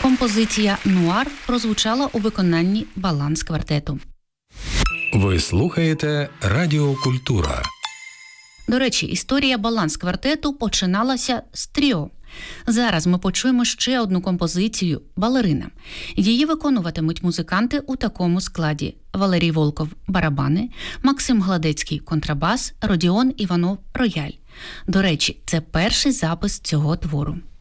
Композиція «Нуар» прозвучала у виконанні «Баланс квартету». Ви слухаєте Радіо Культура. До речі, історія «Баланс квартету» починалася з тріо. Зараз ми почуємо ще одну композицію «Балерина». Її виконуватимуть музиканти у такому складі: Валерій Волков – барабани, Максим Гладецький – контрабас, Родіон Іванов – рояль. До речі, це перший запис цього твору.